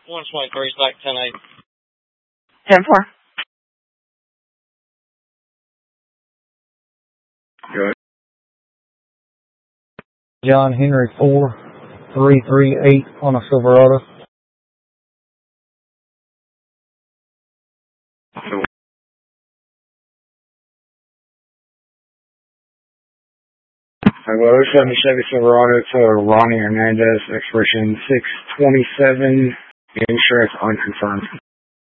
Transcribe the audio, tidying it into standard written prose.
123 back 10-8. 10-4. Good. John Henry 4338 on a Silverado. Hello, 70 Chevy Silverado to Ronnie Hernandez, expiration 6/27, insurance unconfirmed.